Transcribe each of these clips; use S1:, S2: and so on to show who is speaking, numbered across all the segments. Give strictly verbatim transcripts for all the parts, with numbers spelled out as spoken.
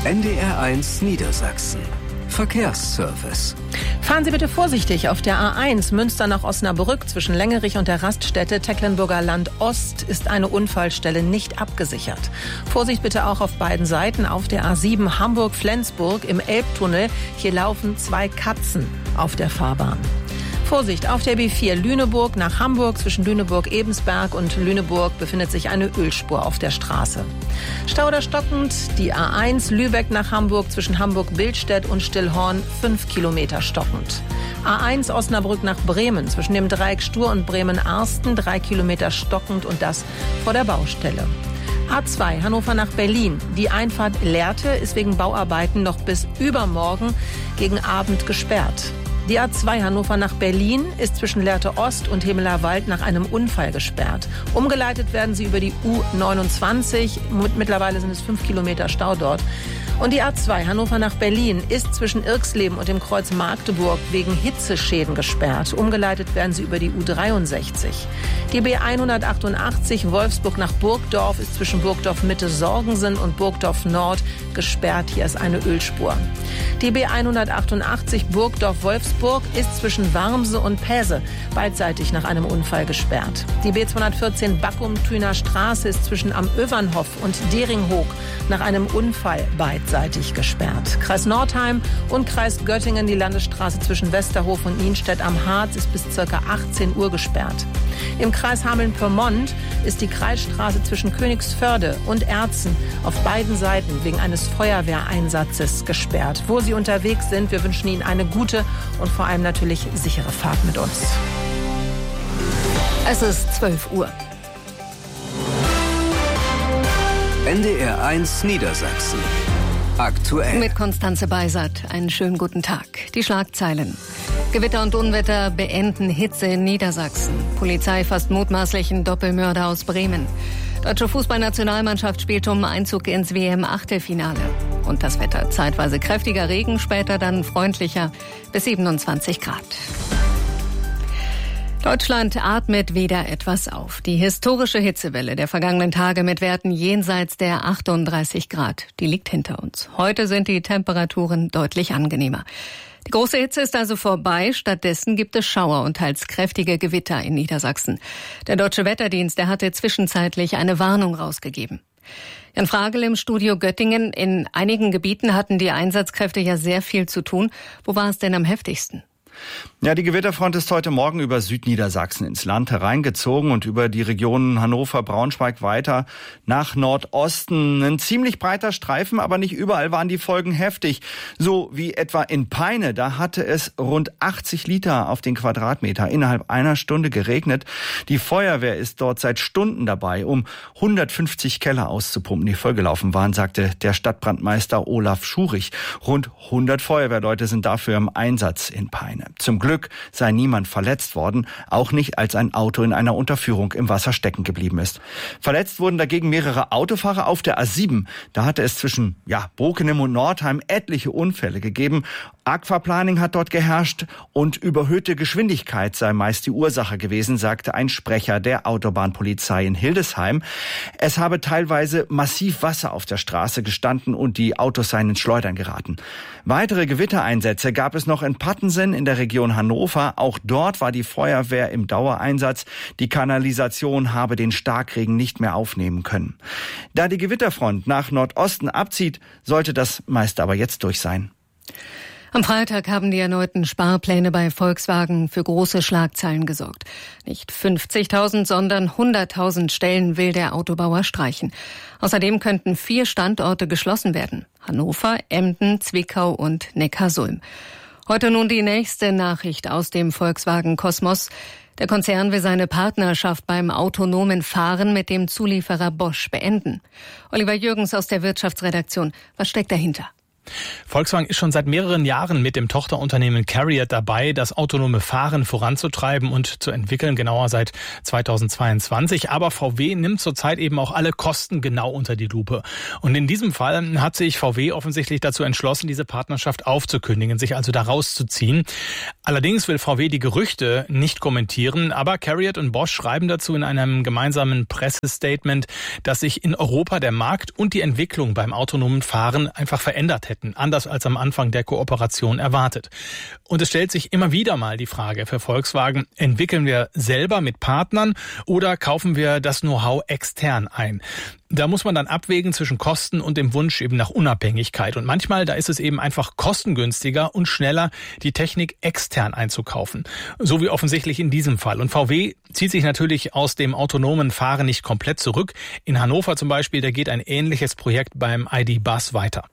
S1: N D R eins Niedersachsen. Verkehrsservice.
S2: Fahren Sie bitte vorsichtig auf der A eins Münster nach Osnabrück zwischen Längerich und der Raststätte Tecklenburger Land Ost ist eine Unfallstelle nicht abgesichert. Vorsicht bitte auch auf beiden Seiten auf der A sieben Hamburg-Flensburg im Elbtunnel. Hier laufen zwei Katzen auf der Fahrbahn. Vorsicht, auf der B vier Lüneburg nach Hamburg zwischen Lüneburg-Ebensberg und Lüneburg befindet sich eine Ölspur auf der Straße. Stau oder stockend, die A eins Lübeck nach Hamburg zwischen Hamburg-Bildstedt und Stillhorn fünf Kilometer stockend. A eins Osnabrück nach Bremen zwischen dem Dreieck Stur und Bremen-Arsten drei Kilometer stockend und das vor der Baustelle. A zwei Hannover nach Berlin. Die Einfahrt Lehrte ist wegen Bauarbeiten noch bis übermorgen gegen Abend gesperrt. Die A zwei Hannover nach Berlin ist zwischen Lehrte Ost und Hemelerwald nach einem Unfall gesperrt. Umgeleitet werden sie über die U neunundzwanzig. Mittlerweile sind es fünf Kilometer Stau dort. Und die A zwei Hannover nach Berlin ist zwischen Irxleben und dem Kreuz Magdeburg wegen Hitzeschäden gesperrt. Umgeleitet werden sie über die U dreiundsechzig. Die B hundertachtundachtzig Wolfsburg nach Burgdorf ist zwischen Burgdorf Mitte Sorgensen und Burgdorf Nord gesperrt. Hier ist eine Ölspur. Die B hundertachtundachtzig Burgdorf Wolfsburg ist zwischen Warmse und Päse beidseitig nach einem Unfall gesperrt. Die B zweihundertvierzehn Backum-Thüner Straße ist zwischen Am Övernhof und Deringhoog nach einem Unfall beidseitig gesperrt. Kreis Nordheim und Kreis Göttingen, die Landesstraße zwischen Westerhof und Nienstedt am Harz ist bis ca. achtzehn Uhr gesperrt. Im Kreis Hameln-Pyrmont ist die Kreisstraße zwischen Königsförde und Erzen auf beiden Seiten wegen eines Feuerwehreinsatzes gesperrt. Wo Sie unterwegs sind, wir wünschen Ihnen eine gute und vor allem natürlich sichere Fahrt mit uns.
S3: Es ist zwölf Uhr.
S1: N D R eins Niedersachsen. Aktuell.
S3: Mit Konstanze Beisert. Einen schönen guten Tag. Die Schlagzeilen. Gewitter und Unwetter beenden Hitze in Niedersachsen. Polizei fasst mutmaßlichen Doppelmörder aus Bremen. Deutsche Fußballnationalmannschaft spielt um Einzug ins W M-Achtelfinale. Und das Wetter. Zeitweise kräftiger Regen, später dann freundlicher bis siebenundzwanzig Grad. Deutschland atmet wieder etwas auf. Die historische Hitzewelle der vergangenen Tage mit Werten jenseits der achtunddreißig Grad, die liegt hinter uns. Heute sind die Temperaturen deutlich angenehmer. Die große Hitze ist also vorbei. Stattdessen gibt es Schauer und teils kräftige Gewitter in Niedersachsen. Der Deutsche Wetterdienst, der hatte zwischenzeitlich eine Warnung rausgegeben. Jan Fragel im Studio Göttingen. In einigen Gebieten hatten die Einsatzkräfte ja sehr viel zu tun. Wo war es denn am heftigsten?
S4: Ja, die Gewitterfront ist heute Morgen über Südniedersachsen ins Land hereingezogen und über die Regionen Hannover, Braunschweig weiter nach Nordosten. Ein ziemlich breiter Streifen, aber nicht überall waren die Folgen heftig. So wie etwa in Peine, da hatte es rund achtzig Liter auf den Quadratmeter innerhalb einer Stunde geregnet. Die Feuerwehr ist dort seit Stunden dabei, um hundertfünfzig Keller auszupumpen, die vollgelaufen waren, sagte der Stadtbrandmeister Olaf Schurich. Rund hundert Feuerwehrleute sind dafür im Einsatz in Peine. Zum Glück sei niemand verletzt worden, auch nicht, als ein Auto in einer Unterführung im Wasser stecken geblieben ist. Verletzt wurden dagegen mehrere Autofahrer auf der A sieben. Da hatte es zwischen ja, Bokenem und Nordheim etliche Unfälle gegeben. Aquaplaning hat dort geherrscht und überhöhte Geschwindigkeit sei meist die Ursache gewesen, sagte ein Sprecher der Autobahnpolizei in Hildesheim. Es habe teilweise massiv Wasser auf der Straße gestanden und die Autos seien ins Schleudern geraten. Weitere Gewittereinsätze gab es noch in Pattensen in der Region Hannover. Auch dort war die Feuerwehr im Dauereinsatz. Die Kanalisation habe den Starkregen nicht mehr aufnehmen können. Da die Gewitterfront nach Nordosten abzieht, sollte das meiste aber jetzt durch sein.
S3: Am Freitag haben die erneuten Sparpläne bei Volkswagen für große Schlagzeilen gesorgt. Nicht fünfzigtausend, sondern hunderttausend Stellen will der Autobauer streichen. Außerdem könnten vier Standorte geschlossen werden: Hannover, Emden, Zwickau und Neckarsulm. Heute nun die nächste Nachricht aus dem Volkswagen-Kosmos. Der Konzern will seine Partnerschaft beim autonomen Fahren mit dem Zulieferer Bosch beenden. Oliver Jürgens aus der Wirtschaftsredaktion. Was steckt dahinter?
S5: Volkswagen ist schon seit mehreren Jahren mit dem Tochterunternehmen CARIAD dabei, das autonome Fahren voranzutreiben und zu entwickeln, genauer seit zweitausendzweiundzwanzig. Aber V W nimmt zurzeit eben auch alle Kosten genau unter die Lupe. Und in diesem Fall hat sich V W offensichtlich dazu entschlossen, diese Partnerschaft aufzukündigen, sich also da rauszuziehen. Allerdings will V W die Gerüchte nicht kommentieren, aber CARIAD und Bosch schreiben dazu in einem gemeinsamen Pressestatement, dass sich in Europa der Markt und die Entwicklung beim autonomen Fahren einfach verändert hätten. Anders als am Anfang der Kooperation erwartet. Und es stellt sich immer wieder mal die Frage für Volkswagen, entwickeln wir selber mit Partnern oder kaufen wir das Know-how extern ein? Da muss man dann abwägen zwischen Kosten und dem Wunsch eben nach Unabhängigkeit. Und manchmal, da ist es eben einfach kostengünstiger und schneller, die Technik extern einzukaufen. So wie offensichtlich in diesem Fall. Und V W zieht sich natürlich aus dem autonomen Fahren nicht komplett zurück. In Hannover zum Beispiel, da geht ein ähnliches Projekt beim I D. Buzz weiter.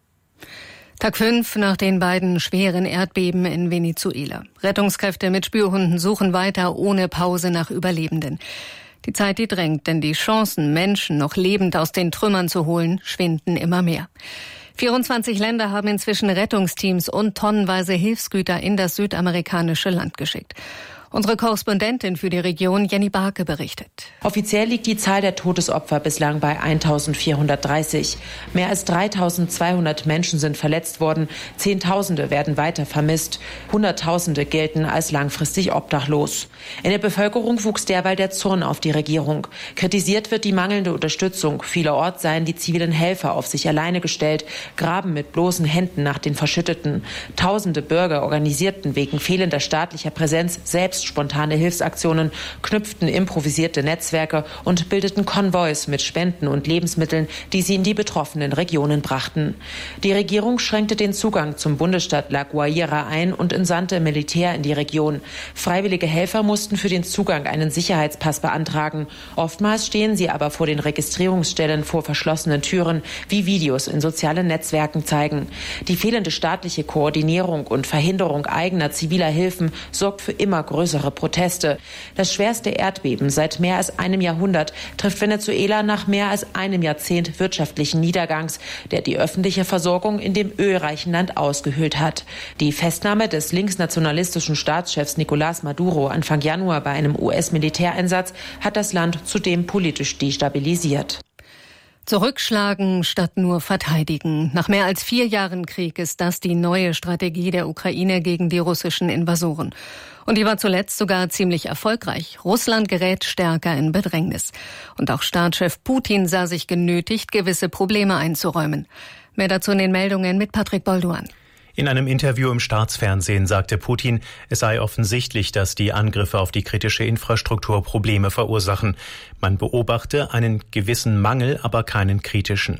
S3: Tag fünf nach den beiden schweren Erdbeben in Venezuela. Rettungskräfte mit Spürhunden suchen weiter ohne Pause nach Überlebenden. Die Zeit, die drängt, denn die Chancen, Menschen noch lebend aus den Trümmern zu holen, schwinden immer mehr. vierundzwanzig Länder haben inzwischen Rettungsteams und tonnenweise Hilfsgüter in das südamerikanische Land geschickt. Unsere Korrespondentin für die Region Jenny Barke berichtet.
S6: Offiziell liegt die Zahl der Todesopfer bislang bei eintausendvierhundertdreißig. Mehr als dreitausendzweihundert Menschen sind verletzt worden. Zehntausende werden weiter vermisst. Hunderttausende gelten als langfristig obdachlos. In der Bevölkerung wuchs derweil der Zorn auf die Regierung. Kritisiert wird die mangelnde Unterstützung. Vielerorts seien die zivilen Helfer auf sich alleine gestellt, graben mit bloßen Händen nach den Verschütteten. Tausende Bürger organisierten wegen fehlender staatlicher Präsenz selbst spontane Hilfsaktionen, knüpften improvisierte Netzwerke und bildeten Konvois mit Spenden und Lebensmitteln, die sie in die betroffenen Regionen brachten. Die Regierung schränkte den Zugang zum Bundesstaat La Guaira ein und entsandte Militär in die Region. Freiwillige Helfer mussten für den Zugang einen Sicherheitspass beantragen. Oftmals stehen sie aber vor den Registrierungsstellen vor verschlossenen Türen, wie Videos in sozialen Netzwerken zeigen. Die fehlende staatliche Koordinierung und Verhinderung eigener ziviler Hilfen sorgt für immer größere Proteste. Das schwerste Erdbeben seit mehr als einem Jahrhundert trifft Venezuela nach mehr als einem Jahrzehnt wirtschaftlichen Niedergangs, der die öffentliche Versorgung in dem ölreichen Land ausgehöhlt hat. Die Festnahme des linksnationalistischen Staatschefs Nicolás Maduro Anfang Januar bei einem U S-Militäreinsatz hat das Land zudem politisch destabilisiert.
S3: Zurückschlagen statt nur verteidigen. Nach mehr als vier Jahren Krieg ist das die neue Strategie der Ukraine gegen die russischen Invasoren. Und die war zuletzt sogar ziemlich erfolgreich. Russland gerät stärker in Bedrängnis. Und auch Staatschef Putin sah sich genötigt, gewisse Probleme einzuräumen. Mehr dazu in den Meldungen mit Patrick Bolduan.
S7: In einem Interview im Staatsfernsehen sagte Putin, es sei offensichtlich, dass die Angriffe auf die kritische Infrastruktur Probleme verursachen. Man beobachte einen gewissen Mangel, aber keinen kritischen.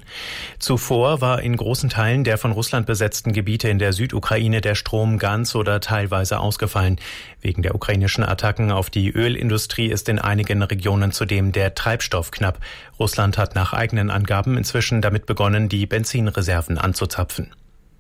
S7: Zuvor war in großen Teilen der von Russland besetzten Gebiete in der Südukraine der Strom ganz oder teilweise ausgefallen. Wegen der ukrainischen Attacken auf die Ölindustrie ist in einigen Regionen zudem der Treibstoff knapp. Russland hat nach eigenen Angaben inzwischen damit begonnen, die Benzinreserven anzuzapfen.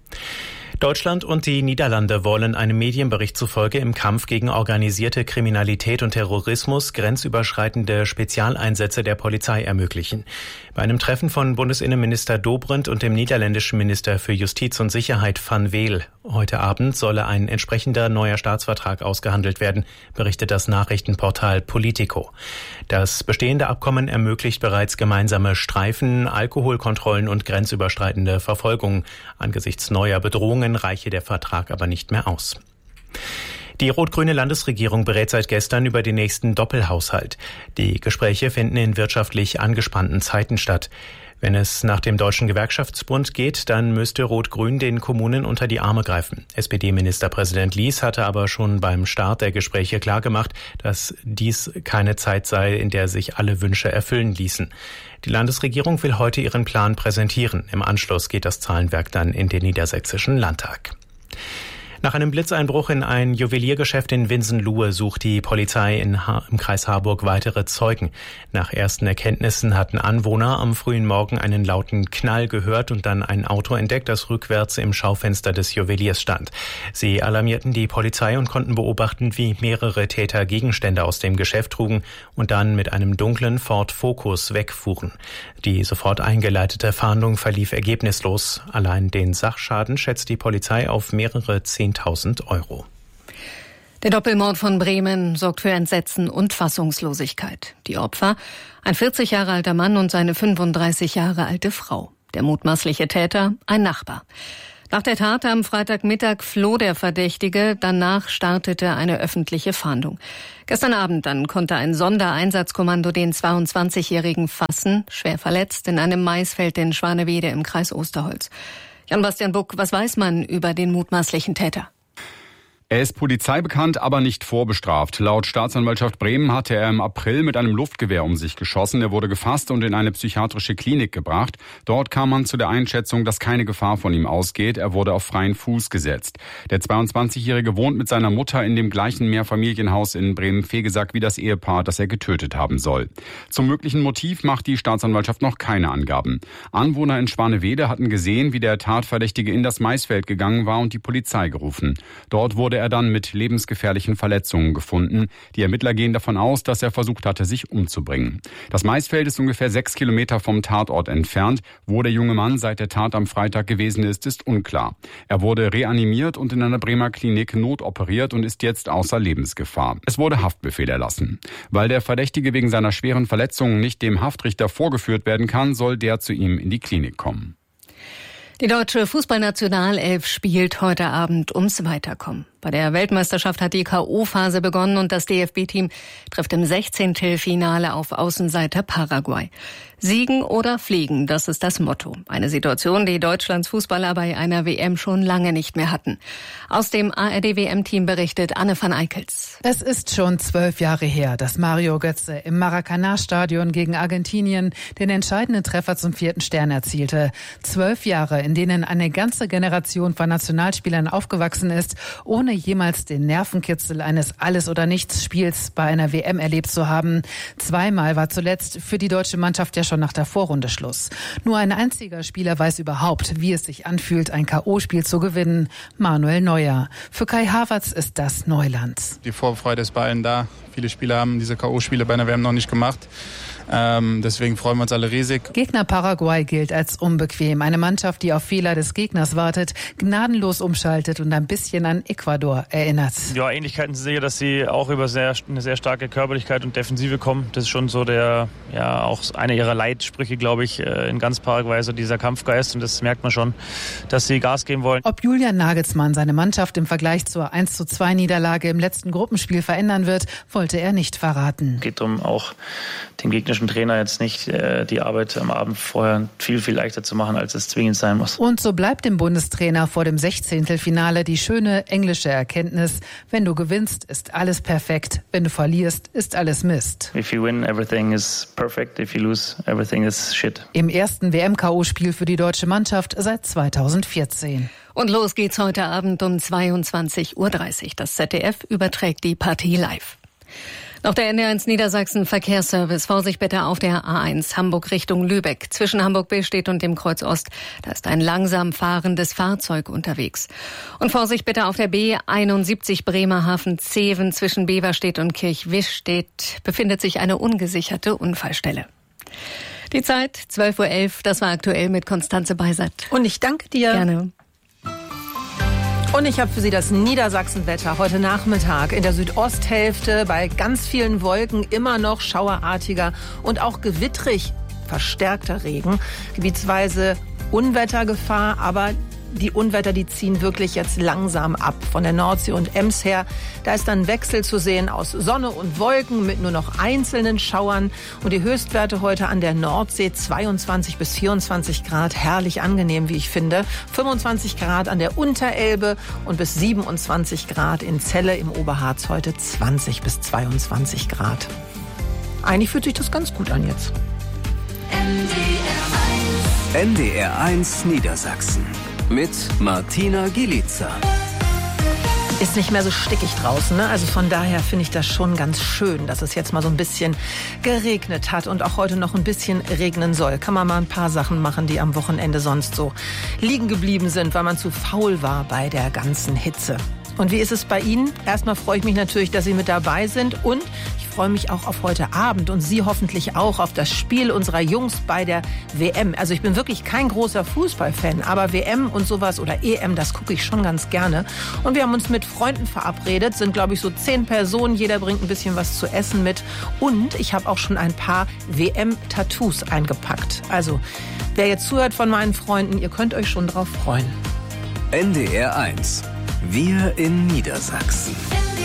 S7: Deutschland und die Niederlande wollen einem Medienbericht zufolge im Kampf gegen organisierte Kriminalität und Terrorismus grenzüberschreitende Spezialeinsätze der Polizei ermöglichen. Bei einem Treffen von Bundesinnenminister Dobrindt und dem niederländischen Minister für Justiz und Sicherheit Van Weel heute Abend solle ein entsprechender neuer Staatsvertrag ausgehandelt werden, berichtet das Nachrichtenportal Politico. Das bestehende Abkommen ermöglicht bereits gemeinsame Streifen, Alkoholkontrollen und grenzüberschreitende Verfolgung. Angesichts neuer Bedrohungen reiche der Vertrag aber nicht mehr aus. Die rot-grüne Landesregierung berät seit gestern über den nächsten Doppelhaushalt. Die Gespräche finden in wirtschaftlich angespannten Zeiten statt. Wenn es nach dem Deutschen Gewerkschaftsbund geht, dann müsste Rot-Grün den Kommunen unter die Arme greifen. S P D-Ministerpräsident Lies hatte aber schon beim Start der Gespräche klargemacht, dass dies keine Zeit sei, in der sich alle Wünsche erfüllen ließen. Die Landesregierung will heute ihren Plan präsentieren. Im Anschluss geht das Zahlenwerk dann in den Niedersächsischen Landtag. Nach einem Blitzeinbruch in ein Juweliergeschäft in Winsenlohe sucht die Polizei in ha- im Kreis Harburg weitere Zeugen. Nach ersten Erkenntnissen hatten Anwohner am frühen Morgen einen lauten Knall gehört und dann ein Auto entdeckt, das rückwärts im Schaufenster des Juweliers stand. Sie alarmierten die Polizei und konnten beobachten, wie mehrere Täter Gegenstände aus dem Geschäft trugen und dann mit einem dunklen Ford Focus wegfuhren. Die sofort eingeleitete Fahndung verlief ergebnislos. Allein den Sachschaden schätzt die Polizei auf mehrere zehntausend Euro.
S3: Der Doppelmord von Bremen sorgt für Entsetzen und Fassungslosigkeit. Die Opfer, ein vierzig Jahre alter Mann und seine fünfunddreißig Jahre alte Frau. Der mutmaßliche Täter, ein Nachbar. Nach der Tat am Freitagmittag floh der Verdächtige, danach startete eine öffentliche Fahndung. Gestern Abend dann konnte ein Sondereinsatzkommando den zweiundzwanzigjährigen fassen, schwer verletzt, in einem Maisfeld in Schwanewede im Kreis Osterholz. Jan-Bastian Buck, was weiß man über den mutmaßlichen Täter?
S8: Er ist polizeibekannt, aber nicht vorbestraft. Laut Staatsanwaltschaft Bremen hatte er im April mit einem Luftgewehr um sich geschossen. Er wurde gefasst und in eine psychiatrische Klinik gebracht. Dort kam man zu der Einschätzung, dass keine Gefahr von ihm ausgeht. Er wurde auf freien Fuß gesetzt. Der zweiundzwanzigjährige wohnt mit seiner Mutter in dem gleichen Mehrfamilienhaus in Bremen-Vegesack wie das Ehepaar, das er getötet haben soll. Zum möglichen Motiv macht die Staatsanwaltschaft noch keine Angaben. Anwohner in Schwanewede hatten gesehen, wie der Tatverdächtige in das Maisfeld gegangen war und die Polizei gerufen. Dort wurde er dann mit lebensgefährlichen Verletzungen gefunden. Die Ermittler gehen davon aus, dass er versucht hatte, sich umzubringen. Das Maisfeld ist ungefähr sechs Kilometer vom Tatort entfernt. Wo der junge Mann seit der Tat am Freitag gewesen ist, ist unklar. Er wurde reanimiert und in einer Bremer Klinik notoperiert und ist jetzt außer Lebensgefahr. Es wurde Haftbefehl erlassen. Weil der Verdächtige wegen seiner schweren Verletzungen nicht dem Haftrichter vorgeführt werden kann, soll der zu ihm in die Klinik kommen.
S3: Die deutsche Fußballnationalelf spielt heute Abend ums Weiterkommen. Bei der Weltmeisterschaft hat die K O-Phase begonnen und das D F B-Team trifft im Sechzehntelfinale auf Außenseiter Paraguay. Siegen oder fliegen, das ist das Motto. Eine Situation, die Deutschlands Fußballer bei einer W M schon lange nicht mehr hatten. Aus dem A R D-W M-Team berichtet Anne van Eickels.
S9: Es ist schon zwölf Jahre her, dass Mario Götze im Maracanã-Stadion gegen Argentinien den entscheidenden Treffer zum vierten Stern erzielte. Zwölf Jahre, in denen eine ganze Generation von Nationalspielern aufgewachsen ist, ohne jemals den Nervenkitzel eines Alles-oder-Nichts-Spiels bei einer W M erlebt zu haben. Zweimal war zuletzt für die deutsche Mannschaft ja schon nach der Vorrunde Schluss. Nur ein einziger Spieler weiß überhaupt, wie es sich anfühlt, ein K O-Spiel zu gewinnen. Manuel Neuer. Für Kai Havertz ist das Neuland.
S10: Die Vorfreude ist bei allen da. Viele Spieler haben diese K O-Spiele bei einer W M noch nicht gemacht. Ähm, deswegen freuen wir uns alle riesig.
S9: Gegner Paraguay gilt als unbequem. Eine Mannschaft, die auf Fehler des Gegners wartet, gnadenlos umschaltet und ein bisschen an Ecuador erinnert.
S11: Ja, Ähnlichkeiten sehe, dass sie auch über sehr, eine sehr starke Körperlichkeit und Defensive kommen. Das ist schon so der, ja, auch einer ihrer Leitsprüche, glaube ich, in ganz Paraguay, so dieser Kampfgeist. Und das merkt man schon, dass sie Gas geben wollen.
S9: Ob Julian Nagelsmann seine Mannschaft im Vergleich zur eins zu zwei Niederlage im letzten Gruppenspiel verändern wird, wollte er nicht verraten.
S11: Es geht darum, auch dem gegnerischen Trainer jetzt nicht äh, die Arbeit am Abend vorher viel, viel leichter zu machen, als es zwingend sein muss.
S9: Und so bleibt dem Bundestrainer vor dem Sechzehntelfinale die schöne englische Erkenntnis: Wenn du gewinnst, ist alles perfekt. Wenn du verlierst, ist alles Mist.
S11: If you win, everything is perfect. If you lose, everything is shit.
S9: Im ersten W M-K O-Spiel für die deutsche Mannschaft seit zweitausendvierzehn.
S3: Und los geht's heute Abend um zweiundzwanzig Uhr dreißig. Das Z D F überträgt die Partie live. Noch der N D R eins Niedersachsen Verkehrsservice. Vorsicht bitte auf der A eins Hamburg Richtung Lübeck. Zwischen Hamburg-Billstedt und dem Kreuz Ost. Da ist ein langsam fahrendes Fahrzeug unterwegs. Und Vorsicht bitte auf der B einundsiebzig Bremerhaven-Zeven. Zwischen Beverstedt und Kirchwischstedt befindet sich eine ungesicherte Unfallstelle. Die Zeit zwölf Uhr elf. Das war aktuell mit Konstanze Beisert.
S2: Und ich danke dir.
S3: Gerne.
S2: Und ich habe für Sie das Niedersachsenwetter heute Nachmittag. In der Südosthälfte bei ganz vielen Wolken immer noch schauerartiger und auch gewittrig verstärkter Regen. Gebietsweise Unwettergefahr, aber die Unwetter, die ziehen wirklich jetzt langsam ab. Von der Nordsee und Ems her, da ist dann Wechsel zu sehen aus Sonne und Wolken mit nur noch einzelnen Schauern. Und die Höchstwerte heute an der Nordsee zweiundzwanzig bis vierundzwanzig Grad, herrlich angenehm, wie ich finde. fünfundzwanzig Grad an der Unterelbe und bis siebenundzwanzig Grad in Celle im Oberharz heute zwanzig bis zweiundzwanzig Grad. Eigentlich fühlt sich das ganz gut an jetzt.
S1: N D R eins Niedersachsen mit Martina Gielitzer.
S2: ist nicht mehr so stickig draußen, ne? Also von daher finde ich das schon ganz schön, dass es jetzt mal so ein bisschen geregnet hat und auch heute noch ein bisschen regnen soll. Kann man mal ein paar Sachen machen, die am Wochenende sonst so liegen geblieben sind, weil man zu faul war bei der ganzen Hitze. Und wie ist es bei Ihnen? Erstmal freue ich mich natürlich, dass Sie mit dabei sind und ich freue mich auch auf heute Abend und Sie hoffentlich auch auf das Spiel unserer Jungs bei der W M. Also ich bin wirklich kein großer Fußballfan, aber W M und sowas oder E M, das gucke ich schon ganz gerne. Und wir haben uns mit Freunden verabredet, sind glaube ich so zehn Personen, jeder bringt ein bisschen was zu essen mit und ich habe auch schon ein paar W M-Tattoos eingepackt. Also wer jetzt zuhört von meinen Freunden, ihr könnt euch schon drauf freuen.
S1: N D R eins. Wir in Niedersachsen.